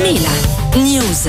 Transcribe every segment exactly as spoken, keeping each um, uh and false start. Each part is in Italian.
Mila News.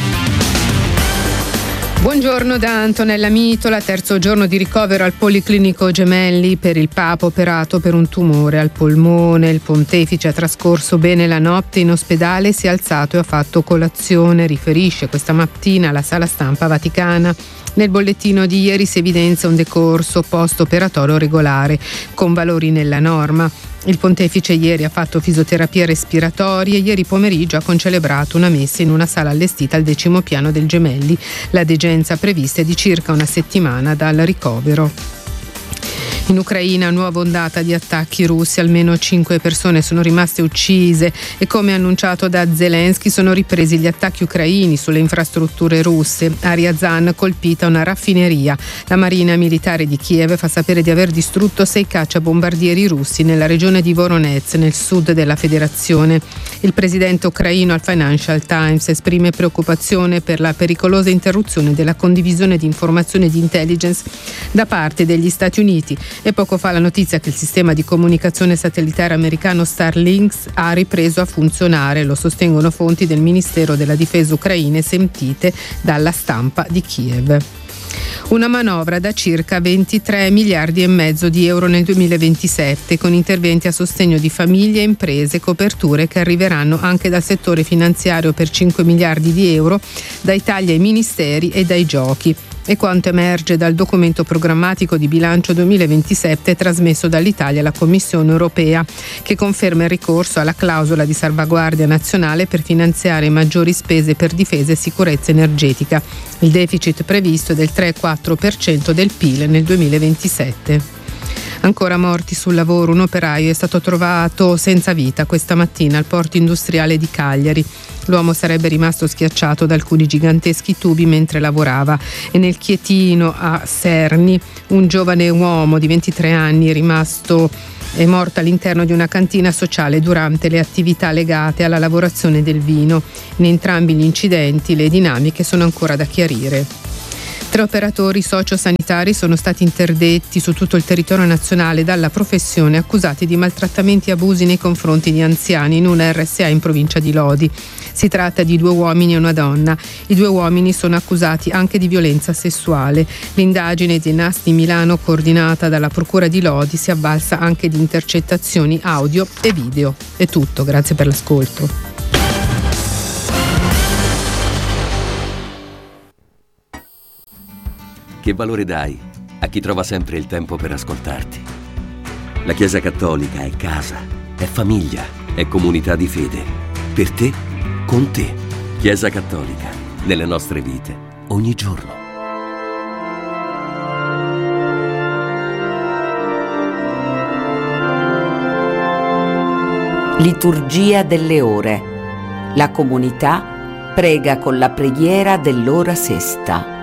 Buongiorno da Antonella Mitola. Terzo giorno di ricovero al Policlinico Gemelli per il Papa operato per un tumore al polmone. Il pontefice ha trascorso bene la notte in ospedale, si è alzato e ha fatto colazione, riferisce questa mattina la sala stampa vaticana. Nel bollettino di ieri si evidenzia un decorso post-operatorio regolare con valori nella norma. Il pontefice ieri ha fatto fisioterapia respiratoria e ieri pomeriggio ha concelebrato una messa in una sala allestita al decimo piano del Gemelli. La degenza prevista è di circa una settimana dal ricovero. In Ucraina, nuova ondata di attacchi russi, almeno cinque persone sono rimaste uccise e, come annunciato da Zelensky, sono ripresi gli attacchi ucraini sulle infrastrutture russe. A Ryazan colpita una raffineria. La Marina Militare di Kiev fa sapere di aver distrutto sei cacciabombardieri russi nella regione di Voronezh, nel sud della federazione. Il presidente ucraino al Financial Times esprime preoccupazione per la pericolosa interruzione della condivisione di informazioni di intelligence da parte degli Stati Uniti. E poco fa la notizia che il sistema di comunicazione satellitare americano Starlink ha ripreso a funzionare, lo sostengono fonti del Ministero della Difesa ucraine sentite dalla stampa di Kiev. Una manovra da circa ventitré miliardi e mezzo di euro nel duemilaventisette, con interventi a sostegno di famiglie e imprese, coperture che arriveranno anche dal settore finanziario per cinque miliardi di euro, dai tagli ai ministeri e dai giochi. E quanto emerge dal documento programmatico di bilancio duemilaventisette trasmesso dall'Italia alla Commissione europea, che conferma il ricorso alla clausola di salvaguardia nazionale per finanziare maggiori spese per difesa e sicurezza energetica. Il deficit previsto è del tre virgola quattro per cento del P I L nel duemilaventisette. Ancora morti sul lavoro, un operaio è stato trovato senza vita questa mattina al porto industriale di Cagliari. L'uomo sarebbe rimasto schiacciato da alcuni giganteschi tubi mentre lavorava e nel Chietino a Serni un giovane uomo di ventitré anni è rimasto è morto all'interno di una cantina sociale durante le attività legate alla lavorazione del vino. In entrambi gli incidenti le dinamiche sono ancora da chiarire. Tre operatori sociosanitari sono stati interdetti su tutto il territorio nazionale dalla professione, accusati di maltrattamenti e abusi nei confronti di anziani in una R S A in provincia di Lodi. Si tratta di due uomini e una donna. I due uomini sono accusati anche di violenza sessuale. L'indagine di N A S di Milano, coordinata dalla Procura di Lodi, si è avvalsa anche di intercettazioni audio e video. È tutto, grazie per l'ascolto. Che valore dai a chi trova sempre il tempo per ascoltarti? La Chiesa Cattolica è casa, è famiglia, è comunità di fede. Per te, con te. Chiesa Cattolica, nelle nostre vite, ogni giorno. Liturgia delle ore. La comunità prega con la preghiera dell'ora sesta.